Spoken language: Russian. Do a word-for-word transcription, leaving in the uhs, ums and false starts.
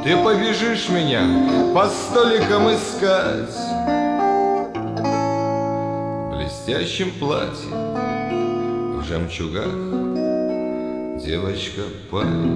Ты побежишь меня по столикам искать в блестящем платье, в жемчугах, девочка, парень.